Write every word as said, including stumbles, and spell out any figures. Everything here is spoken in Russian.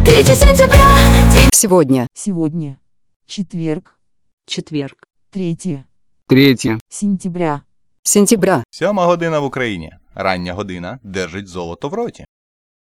третье сентября. Сегодня. Сегодня. Четверг. Четверг. Третье. Третє. Сентября. Сентября. Сьома година в Україні. Рання година держить золото в роті.